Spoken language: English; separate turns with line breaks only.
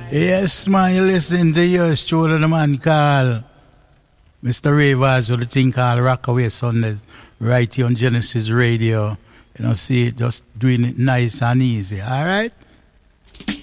Yes, man, you're listening to yours truly, the man called Mr. Ravers with the thing called Rockaway Sundays right here on Genesis Radio. You know, see it just doing it nice and easy, all right?